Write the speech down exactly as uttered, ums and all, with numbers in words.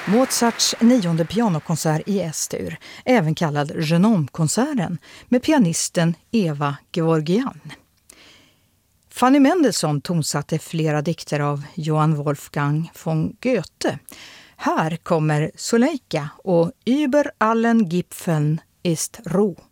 Mozarts nionde pianokonsert i S-dur, även kallad Genome-konserten, med pianisten Eva Gevorgian. Fanny Mendelssohn tonsatte flera dikter av Johann Wolfgang von Goethe. Här kommer Zuleika och Über allen Gipfeln ist Ruh.